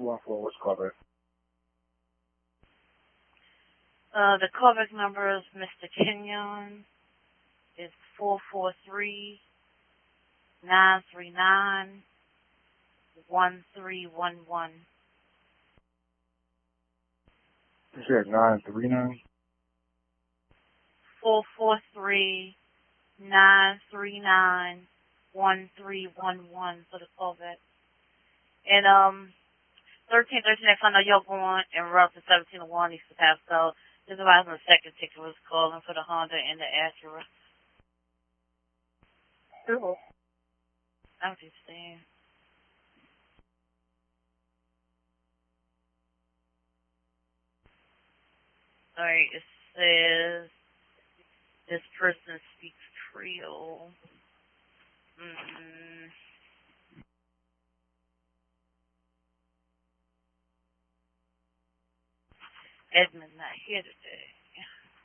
214, what's the callback? The callback number is Mr. Kenyon. It's 443-939-1311. You said 939? 443-939-1311 for the callback. And 1313X, I know you're going and route to 1701 East Pasco. This is why the second ticket was calling for the Honda and the Acura. Hello. I understand. Alright, it says this person speaks Creole. Edmund not here today.